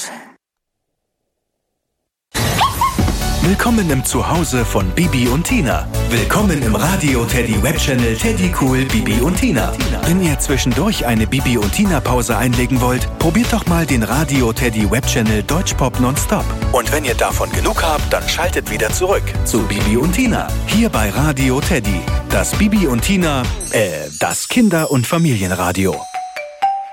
los. Willkommen im Zuhause von Bibi und Tina. Willkommen im Radio Teddy Webchannel Teddy Cool Bibi und Tina. Wenn ihr zwischendurch eine Bibi und Tina Pause einlegen wollt, probiert doch mal den Radio Teddy Webchannel Deutschpop Nonstop. Und wenn ihr davon genug habt, dann schaltet wieder zurück zu Bibi und Tina. Hier bei Radio Teddy. Das Bibi und Tina, das Kinder- und Familienradio.